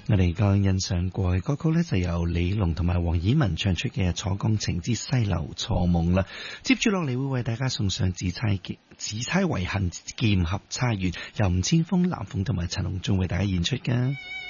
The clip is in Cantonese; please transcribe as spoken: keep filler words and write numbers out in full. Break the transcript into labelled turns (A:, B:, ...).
A: 我哋剛欣賞過嘅歌曲呢，就由李龍同埋黃綺雯唱出嘅《楚江情之西流錯夢》啦。接住落嚟會為大家送上紫釵紫釵遺恨劍合釵圓，由吳千鋒、藍鳳同埋陳龍仲為大家演出㗎。